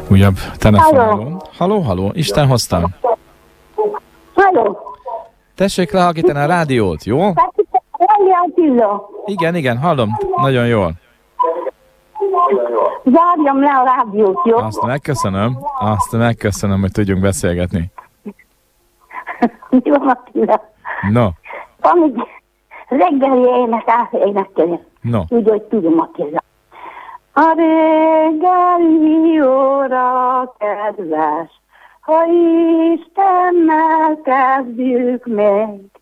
Újabb telefonáló. Halló, Isten hoztam. Halló. Tessék lehalkítani a rádiót, jó? Igen, hallom. Nagyon jól. Zárjam le a rádiót, jó? Azt megköszönöm, hogy tudjunk beszélgetni. Jó, Attila. No. Amíg reggeli énekelni. No. Úgy, hogy tudom, Attila. A reggeli óra kedves, ha Istennel kezdjük meg,